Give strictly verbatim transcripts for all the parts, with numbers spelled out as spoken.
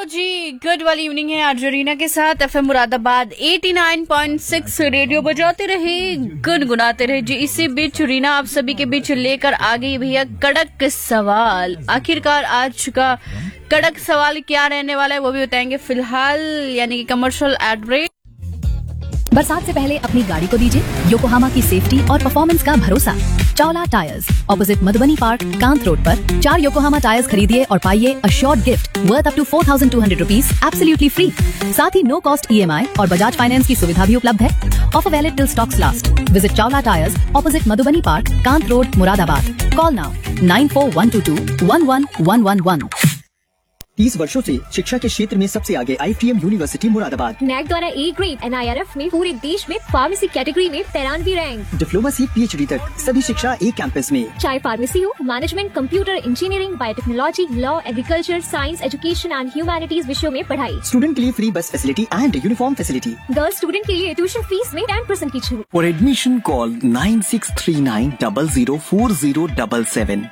Hello जी, good वाली evening है आज रीना के साथ एफएम मुरादाबाद नवासी पॉइंट छह रेडियो बजाते रहे, गुनगुनाते रहे जी। इसी बीच रीना आप सभी के बीच लेकर आ गई भैया कड़क सवाल। आखिरकार आज का कड़क सवाल क्या रहने वाला है वो भी बताएंगे फिलहाल, यानी कि कमर्शियल एड ब्रेक। बरसात से पहले अपनी गाड़ी को दीजिए योकोहामा की सेफ्टी और परफॉर्मेंस का भरोसा। Chawla tyres, opposite Madhubani park, Kant road पर चार योकोहामा टायर्स खरीदिए और पाइए a short gift worth up to four thousand two hundred rupees absolutely free. साथ ही नो कॉस्ट ईएमआई और बजाज फाइनेंस की सुविधा भी उपलब्ध है। Offer valid till stocks last. Visit Chawla tyres, opposite Madhubani park, Kant road, Moradabad. Call now nine four one two to one one one one one. तीस वर्षों से शिक्षा के क्षेत्र में सबसे आगे आईटीएम यूनिवर्सिटी मुरादाबाद। नैक द्वारा ए ग्रेड एनआईआरएफ में पूरे देश में फार्मेसी कैटेगरी में तिरानवे रैंक। डिप्लोमा से पीएचडी तक सभी शिक्षा एक कैंपस में। चाहे फार्मेसी हो, management, computer engineering, biotechnology, law, agriculture, science, education and humanities विषयों में पढ़ाई। स्टूडेंट के लिए फ्री बस facility and uniform facility. Girls student के लिए ट्यूशन फीस में टेन परसेंट की छूट। For admission call nine six three nine double zero four zero double seven.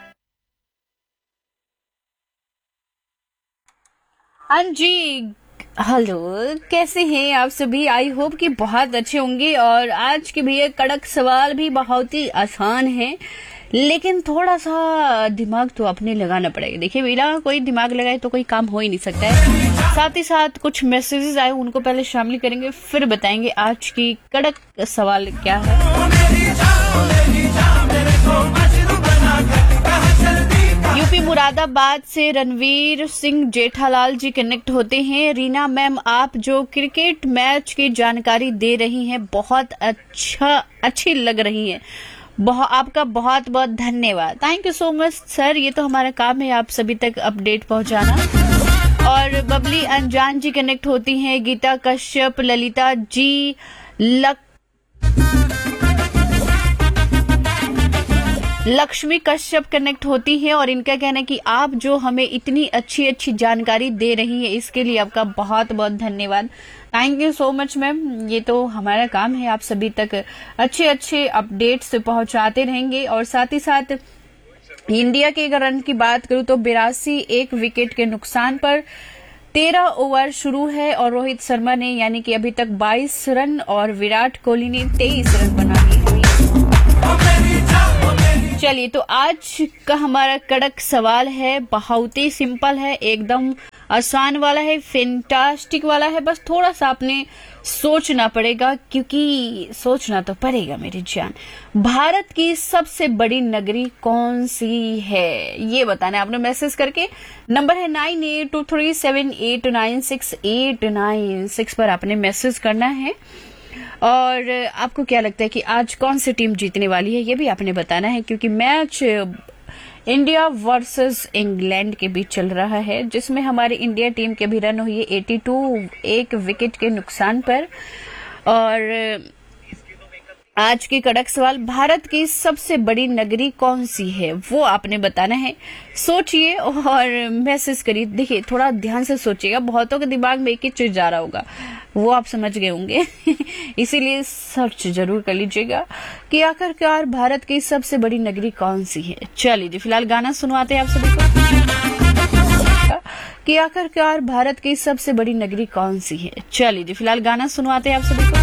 हाँ जी, हेलो, कैसे हैं आप सभी? आई होप कि बहुत अच्छे होंगे। और आज के भैया कड़क सवाल भी बहुत ही आसान है, लेकिन थोड़ा सा दिमाग तो अपने लगाना पड़ेगा। देखिए बिना कोई दिमाग लगाए तो कोई काम हो ही नहीं सकता है। साथ ही साथ कुछ मैसेजेस आए, उनको पहले शामिल करेंगे, फिर बताएंगे आज की कड़क सवाल क्या है। यूपी मुरादाबाद से रणवीर सिंह जेठालाल जी कनेक्ट होते हैं। रीना मैम, आप जो क्रिकेट मैच की जानकारी दे रही हैं बहुत अच्छा अच्छी लग रही है। बहुत आपका बहुत बहुत धन्यवाद। Thank you so much sir, ये तो हमारा काम है आप सभी तक अपडेट पहुंचाना। और बबली अनजान जी कनेक्ट होती हैं। गीता कश्यप, ललिता जी, लक लक्ष्मी कश्यप कनेक्ट होती है और इनका कहना है कि आप जो हमें इतनी अच्छी अच्छी जानकारी दे रही है इसके लिए आपका बहुत बहुत धन्यवाद। Thank you so much ma'am, ये तो हमारा काम है आप सभी तक अच्छे अच्छे अपडेट्स पहुंचाते रहेंगे। और साथ ही साथ इंडिया के अगर रन की बात करूं तो बिरासी एक विकेट के नुकसान पर तेरह ओवर शुरू है और रोहित शर्मा ने यानी कि अभी तक बाईस रन और विराट कोहली ने तेईस रन बना लिए। चलिए, तो आज का हमारा कड़क सवाल है बहुत ही सिंपल है, एकदम आसान वाला है, फैंटास्टिक वाला है। बस थोड़ा सा आपने सोचना पड़ेगा, क्योंकि सोचना तो पड़ेगा मेरी जान। भारत की सबसे बड़ी नगरी कौन सी है ये बताना है आपने मैसेज करके। नंबर है nine eight to three seven eight nine six eight nine six पर आपने मैसेज करना है। और आपको क्या लगता है कि आज कौन सी टीम जीतने वाली है ये भी आपने बताना है, क्योंकि मैच इंडिया वर्सेस इंग्लैंड के बीच चल रहा है, जिसमें हमारी इंडिया टीम के भी रन हुई है बयासी एक विकेट के नुकसान पर। और आज की कड़क सवाल, भारत की सबसे बड़ी नगरी कौन सी है वो आपने बताना है। सोचिए और मैसेज करिए। देखिए थोड़ा ध्यान से सोचिएगा, बहुतों के दिमाग में एक ही चीज जा रहा होगा, वो आप समझ गए होंगे इसीलिए सर्च जरूर कर लीजिएगा कि आखिरकार भारत की सबसे बड़ी नगरी कौन सी है। चलिए जी, फिलहाल गाना सुनवाते हैं आप सभी को कि आखिरकार भारत की सबसे बड़ी नगरी कौन सी है। चलिए जी, फिलहाल गाना सुनवाते हैं आप सभी को।